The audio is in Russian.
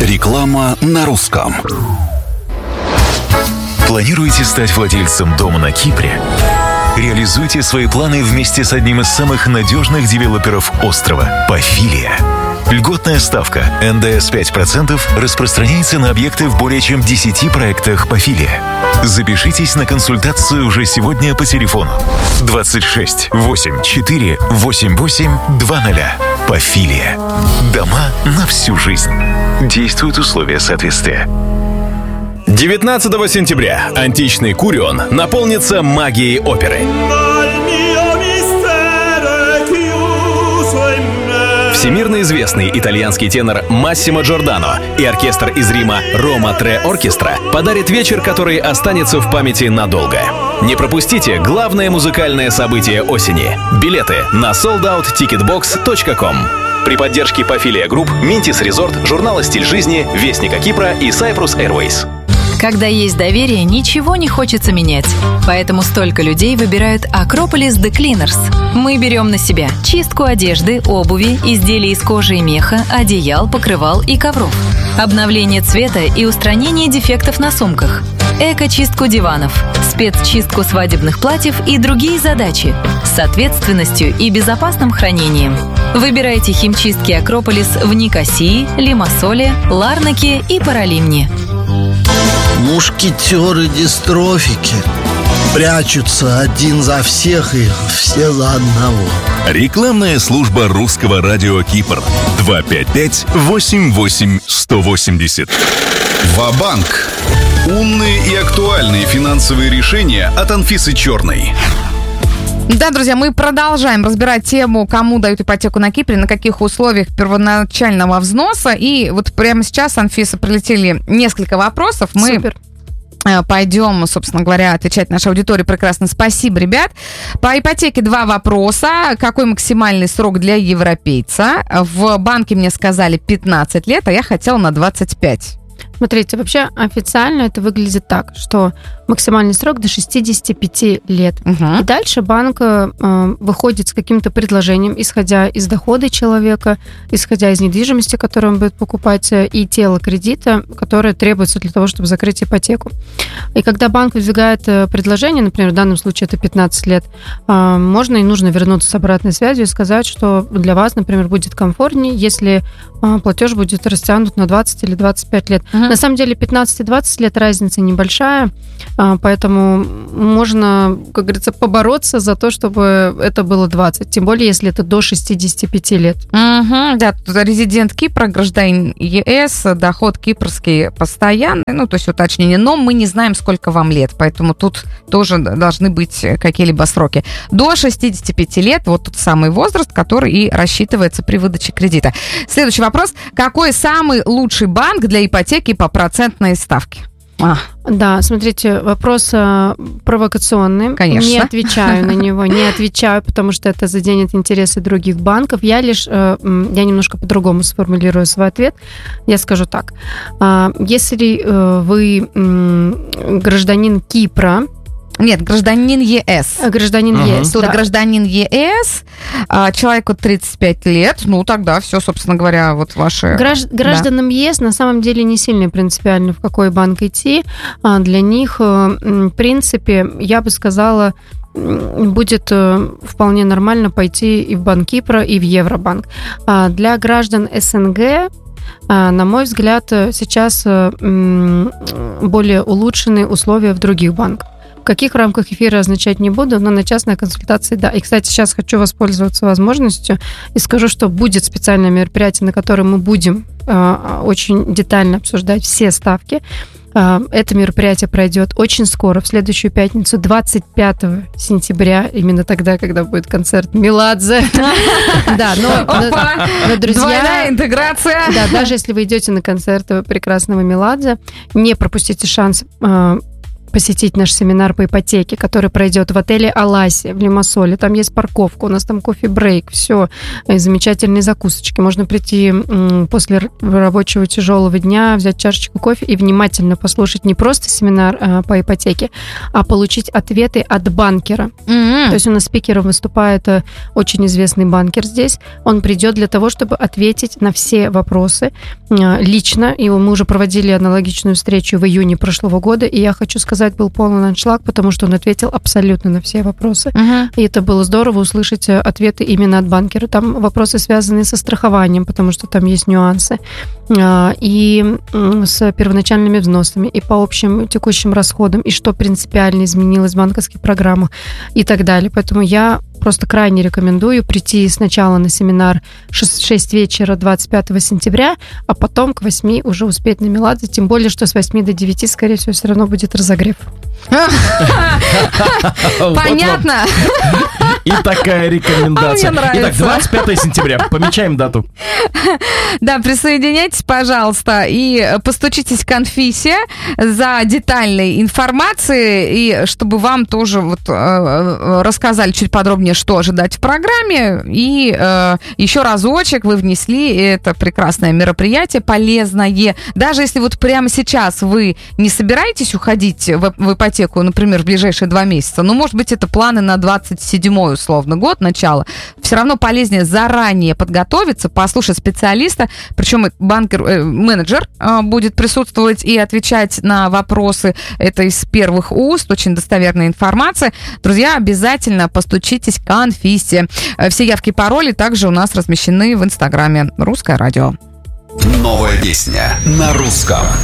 Реклама на русском. Планируете стать владельцем дома на Кипре? Реализуйте свои планы вместе с одним из самых надежных девелоперов острова – Pafilia. Льготная ставка НДС 5% распространяется на объекты в более чем 10 проектах Pafilia. Запишитесь на консультацию уже сегодня по телефону 26 84 88 20. Pafilia. Дома на всю жизнь. Действуют условия соответствия. 19 сентября античный Курион наполнится магией оперы. Всемирно известный итальянский тенор Массимо Джордано и оркестр из Рима Рома Tre Orchestra подарит вечер, который останется в памяти надолго. Не пропустите главное музыкальное событие осени. Билеты на soldoutticketbox.com. При поддержке Pafilia Group, Mintis Resort, журнала «Стиль жизни», Вестника Кипра и Cyprus Airways. Когда есть доверие, ничего не хочется менять. Поэтому столько людей выбирают Acropolis The Cleaners. Мы берем на себя чистку одежды, обуви, изделий из кожи и меха, одеял, покрывал и ковров. Обновление цвета и устранение дефектов на сумках. Эко-чистку диванов, спецчистку свадебных платьев и другие задачи с ответственностью и безопасным хранением. Выбирайте химчистки Acropolis в Никосии, Лимассоле, Ларнаке и Паралимне. Мушкетеры-дистрофики прячутся один за всех и все за одного. Рекламная служба русского радио Кипр 255-88-180. Ва-банк. Умные и актуальные финансовые решения от Анфисы Черной. Да, друзья, мы продолжаем разбирать тему, кому дают ипотеку на Кипре, на каких условиях первоначального взноса. И вот прямо сейчас, Анфиса, прилетели несколько вопросов. Мы пойдем, собственно говоря, отвечать нашей аудитории прекрасно. Спасибо, ребят. По ипотеке 2 вопроса. Какой максимальный срок для европейца? В банке мне сказали 15 лет, а я хотела на 25. Смотрите, вообще официально это выглядит так, что максимальный срок до 65 лет. И дальше банк выходит с каким-то предложением, исходя из дохода человека, исходя из недвижимости, которую он будет покупать, и тела кредита, которое требуется для того, чтобы закрыть ипотеку. И когда банк выдвигает предложение, например, в данном случае это 15 лет, можно и нужно вернуться с обратной связью и сказать, что для вас, например, будет комфортнее, если платеж будет растянут на 20 или 25 лет. На самом деле 15 и 20 лет разница небольшая, поэтому можно, как говорится, побороться за то, чтобы это было 20. Тем более, если это до 65 лет. Да, тут резидент Кипра, гражданин ЕС, доход кипрский постоянный, то есть уточнение. Но мы не знаем, сколько вам лет, поэтому тут тоже должны быть какие-либо сроки. До 65 лет, вот тот самый возраст, который и рассчитывается при выдаче кредита. Следующий вопрос. Какой самый лучший банк для ипотеки по процентной ставке? Да, смотрите, вопрос провокационный. Конечно. Не отвечаю на него, потому что это заденет интересы других банков. Я немножко по-другому сформулирую свой ответ. Я скажу так. Если вы гражданин Кипра, нет, гражданин ЕС. Гражданин ЕС. Тут гражданин ЕС, человеку 35 лет, тогда все, собственно говоря, вот ваши... Гражданам ЕС на самом деле не сильно принципиально, в какой банк идти. Для них, в принципе, я бы сказала, будет вполне нормально пойти и в Банк Кипра, и в Евробанк. Для граждан СНГ, на мой взгляд, сейчас более улучшенные условия в других банках. В каких рамках эфира означать не буду, но на частной консультации, да. И, кстати, сейчас хочу воспользоваться возможностью и скажу, что будет специальное мероприятие, на котором мы будем очень детально обсуждать все ставки. Это мероприятие пройдет очень скоро, в следующую пятницу, 25 сентября, именно тогда, когда будет концерт Меладзе. Да, но, друзья... Двойная интеграция. Да, даже если вы идете на концерт прекрасного Меладзе, не пропустите шанс посетить наш семинар по ипотеке, который пройдет в отеле «Аласи» в Лимассоле. Там есть парковка, у нас там кофе-брейк, все, замечательные закусочки. Можно прийти после рабочего тяжелого дня, взять чашечку кофе и внимательно послушать не просто семинар по ипотеке, а получить ответы от банкера. То есть у нас спикером выступает очень известный банкер здесь. Он придет для того, чтобы ответить на все вопросы лично. И мы уже проводили аналогичную встречу в июне прошлого года, и я хочу сказать, был полный аншлаг, потому что он ответил абсолютно на все вопросы. И это было здорово услышать ответы именно от банкера. Там вопросы связаны со страхованием, потому что там есть нюансы, и с первоначальными взносами, и по общим текущим расходам, и что принципиально изменилось в банковских программах и так далее. Поэтому я просто крайне рекомендую прийти сначала на семинар 6 вечера 25 сентября, а потом к 8 уже успеть на Меладзе, тем более, что с 8 до 9, скорее всего, все равно будет разогрев. Понятно. И такая рекомендация. Итак, 25 сентября. Помечаем дату. Да, присоединяйтесь, пожалуйста, и постучитесь к Анфисе за детальной информацией, и чтобы вам тоже вот рассказали чуть подробнее, что ожидать в программе. И еще разочек вы внесли это прекрасное мероприятие, полезное. Даже если вот прямо сейчас вы не собираетесь уходить в ипотеку, например, в ближайшие 2 месяца, но, может быть, это планы на 27-й, условно, год, начало, все равно полезнее заранее подготовиться, послушать специалиста, причем банкер-менеджер будет присутствовать и отвечать на вопросы. Это из первых уст, очень достоверная информация. Друзья, обязательно постучитесь к Анфисе. Все явки и пароли также у нас размещены в Инстаграме «Русское радио». Новая песня на русском.